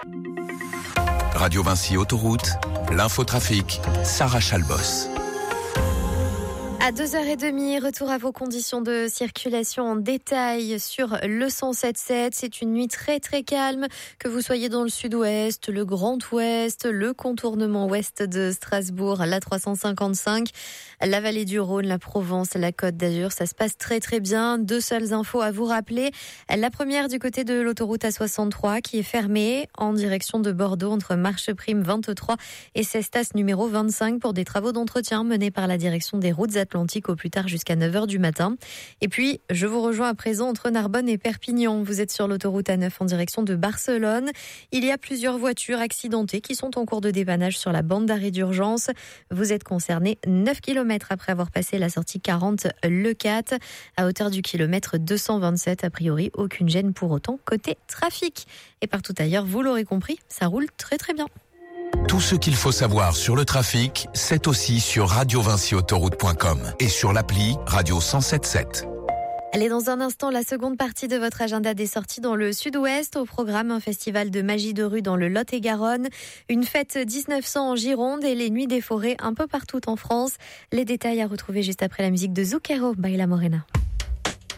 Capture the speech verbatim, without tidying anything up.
Radio Vinci Autoroute, l'infotrafic, Sarah Chalbos. À deux heures trente, retour à vos conditions de circulation en détail sur le cent sept sept. C'est une nuit très très calme, que vous soyez dans le sud-ouest, le Grand Ouest, le contournement ouest de Strasbourg, la trois cent cinquante-cinq, la vallée du Rhône, la Provence, la Côte d'Azur. Ça se passe très très bien. Deux seules infos à vous rappeler. La première du côté de l'autoroute A soixante-trois qui est fermée en direction de Bordeaux entre Marcheprime vingt-trois et Cestas numéro vingt-cinq pour des travaux d'entretien menés par la direction des routes Atlantique au plus tard jusqu'à neuf heures du matin. Et puis, je vous rejoins à présent entre Narbonne et Perpignan. Vous êtes sur l'autoroute A neuf en direction de Barcelone. Il y a plusieurs voitures accidentées qui sont en cours de dépannage sur la bande d'arrêt d'urgence. Vous êtes concerné neuf kilomètres après avoir passé la sortie quarante Le quatre à hauteur du kilomètre deux cent vingt-sept. A priori, aucune gêne pour autant côté trafic. Et partout ailleurs, vous l'aurez compris, ça roule très très bien. Tout ce qu'il faut savoir sur le trafic, c'est aussi sur radio vinci autoroute point com et sur l'appli Radio cent sept sept. Allez, dans un instant, la seconde partie de votre agenda des sorties dans le sud-ouest. Au programme, un festival de magie de rue dans le Lot-et-Garonne, une fête dix-neuf cents en Gironde et les nuits des forêts un peu partout en France. Les détails à retrouver juste après la musique de Zucchero by La Morena.